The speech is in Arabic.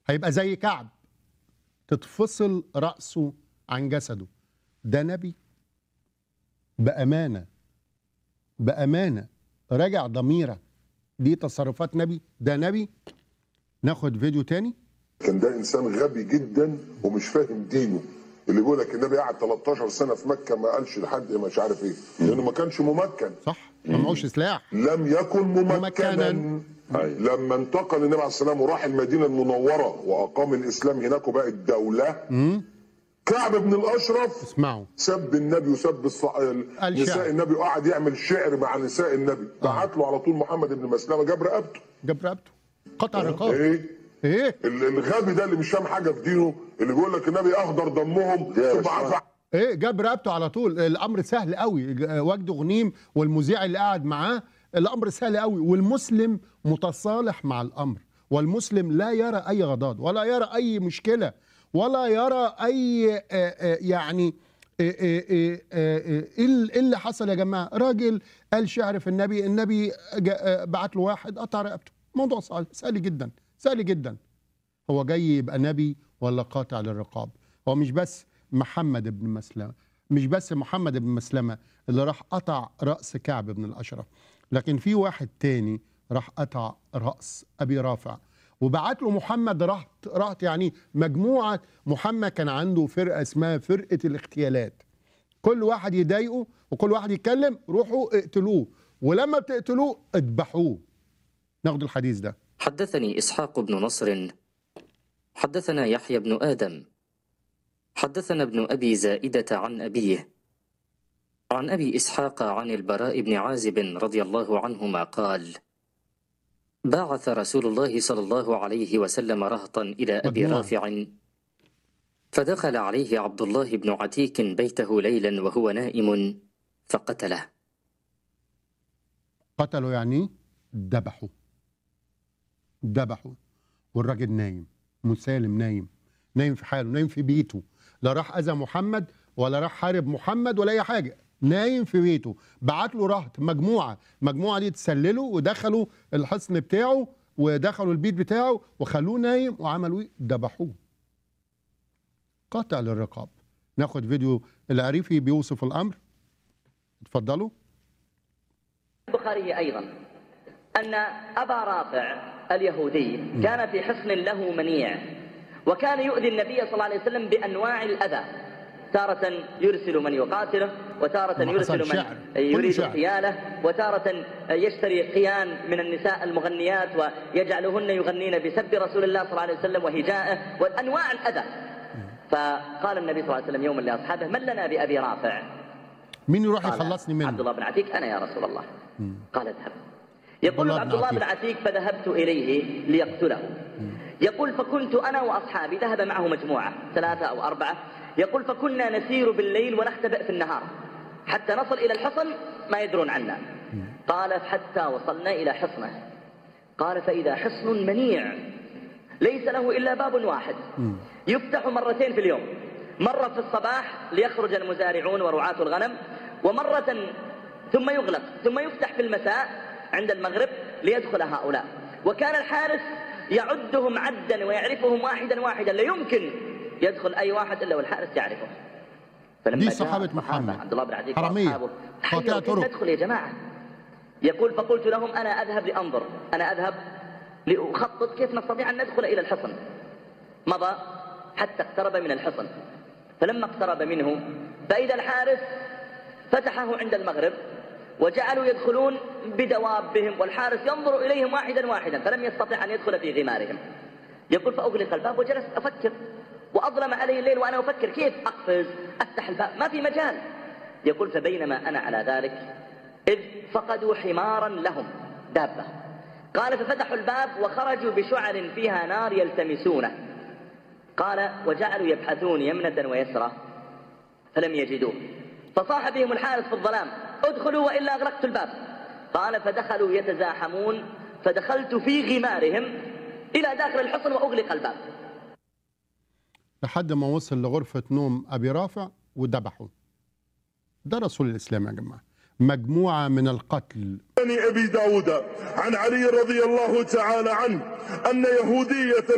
هيبقى زي كعب، تتفصل رأسه عن جسده. ده نبي؟ بأمانة بأمانة راجع ضميرك، دي تصرفات نبي؟ ده نبي؟ ناخد فيديو تاني. كان ده انسان غبي جدا ومش فاهم دينه، اللي بيقول لك النبي قعد 13 سنه في مكه ما قالش لحد مش عارف ايه، لانه ما كانش ممكن. صح، ما معهوش سلاح. لم يكن ممكنا. لما انتقل النبي عليه السلام وراح المدينه المنوره واقام الاسلام هناك وبقت دوله، كعب بن الاشرف اسمعوا، سب النبي وسب نساء النبي وقعد يعمل شعر مع نساء النبي. بعت له على طول محمد بن مسلمه جاب رقبته قطع رقاب. ايه الغبي ده اللي مش فاهم حاجه في دينه، اللي بيقول لك النبي اهدر دمهم ثم عفى. جاب رقبته على طول. الامر سهل قوي. وجد غنيم والمذيع اللي قاعد معاه، الامر سهل قوي. والمسلم متصالح مع الامر، والمسلم لا يرى اي غضاض ولا يرى اي مشكله ولا يرى اي يعني ايه اللي حصل يا جماعه. راجل قال شعر في النبي بعت له واحد قطع رقبته. موضوع سهل جدا، سهل جدا. هو جاي يبقى نبي ولا قاطع للرقاب؟ هو مش بس محمد بن مسلمة اللي راح قطع رأس كعب بن الأشرف، لكن في واحد تاني راح قطع رأس أبي رافع وبعت له محمد. رحت يعني مجموعة. محمد كان عنده فرقة اسمها فرقة الاغتيالات، كل واحد يضايقه وكل واحد يتكلم روحوا اقتلوه، ولما بتقتلوه اذبحوه. ناخد الحديث ده. حدثني إسحاق بن نصر حدثنا يحيى بن آدم حدثنا ابن أبي زائدة عن أبيه عن أبي إسحاق عن البراء بن عازب رضي الله عنهما قال: بعث رسول الله صلى الله عليه وسلم رهطا إلى أبي رافع، فدخل عليه عبد الله بن عتيك بيته ليلا وهو نائم فقتله. قتله يعني ذبحوا والراجل نايم مسالم، نايم في حاله، نايم في بيته، لا راح اذى محمد ولا راح حارب محمد ولا اي حاجه، نايم في بيته. بعت له رهط، مجموعه دي تسللوا ودخلوا الحصن بتاعه ودخلوا البيت بتاعه وخلوه نايم وعملوا ايه؟ ذبحوه. قطع للرقاب. ناخد فيديو العريفي بيوصف الامر. اتفضلوا. البخاري ايضا ان ابا رافع اليهودي كان في حصن له منيع، وكان يؤذي النبي صلى الله عليه وسلم بانواع الاذى، تارة يرسل من يقاتله، وتارة يرسل من يريد اغتياله، وتارة يشتري قيان من النساء المغنيات ويجعلهن يغنين بسب رسول الله صلى الله عليه وسلم وهجائه وانواع الاذى. فقال النبي صلى الله عليه وسلم يوما لاصحابه: من لنا بابي رافع؟ مين يروح يخلصني منه؟ عبد الله بن عتيك: انا يا رسول الله. قال: اذهب. يقول عبد الله بن عتيك: فذهبت إليه ليقتله. يقول: فكنت أنا وأصحابي، ذهب معه مجموعة 3 أو 4، يقول: فكنا نسير بالليل ونختبئ في النهار حتى نصل إلى الحصن ما يدرون عنا. قال: حتى وصلنا إلى حصنه. قال: فإذا حصن منيع ليس له إلا باب واحد يفتح مرتين في اليوم، مرة في الصباح ليخرج المزارعون ورعاة الغنم، ومرة ثم يغلق ثم يفتح في المساء عند المغرب ليدخل هؤلاء. وكان الحارس يعدهم عدا ويعرفهم واحدا واحدا، لا يمكن يدخل أي واحد إلا والحارس يعرفه. فلما دي صحابة محمد عبد الله بن عتيك حرامية قاطعة طرق. ندخل يا جماعة. يقول: فقلت لهم: أنا أذهب لأنظر، أنا أذهب لأخطط كيف نستطيع أن ندخل إلى الحصن. مضى حتى اقترب من الحصن، فلما اقترب منه فإذا الحارس فتحه عند المغرب وجعلوا يدخلون بدوابهم، والحارس ينظر إليهم واحدا واحدا فلم يستطع أن يدخل في غمارهم. يقول: فأغلق الباب وجلست أفكر، وأظلم علي الليل وأنا أفكر كيف أقفز أفتح الباب، ما في مجال. يقول: فبينما أنا على ذلك إذ فقدوا حمارا لهم، دابة. قال: ففتحوا الباب وخرجوا بشعر فيها نار يلتمسونه. قال: وجعلوا يبحثون يمنة ويسرى فلم يجدوه، فصاح بهم الحارس في الظلام: ادخلوا وإلا أغلقت الباب. قال: فدخلوا يتزاحمون، فدخلت في غمارهم إلى داخل الحصن وأغلق الباب لحد ما وصل لغرفة نوم أبي رافع وذبحه. ده رسول الإسلام يا جماعة. مجموعة من القتل. أبي داود عن علي رضي الله تعالى عنه أن يهودية